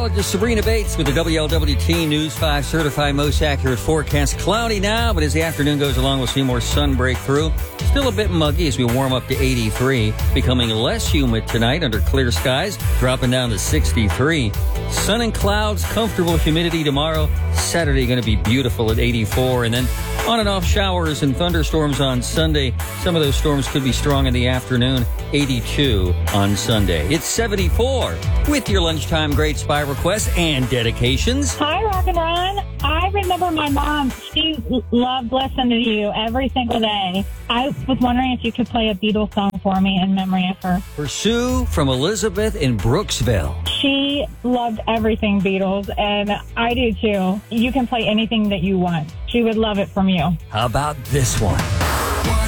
Meteorologist Sabrina Bates with the WLWT News 5 certified most accurate forecast. Cloudy now, but as the afternoon goes along, we'll see more sun break through. Still a bit muggy as we warm up to 83, becoming less humid tonight under clear skies, dropping down to 63. Sun and clouds, comfortable humidity tomorrow. Saturday going to be beautiful at 84, and then on and off showers and thunderstorms on Sunday. Some of those storms could be strong in the afternoon. 82 on Sunday. It's 74 with your lunchtime Great Spy requests and dedications. Hi, Rock and Ron. I remember my mom. She loved listening to you every single day. I was wondering if you could play a Beatles song for me in memory of her. Pursue from Elizabeth in Brooksville. She loved everything Beatles, and I do too. You can play anything that you want. She would love it from you. How about this one?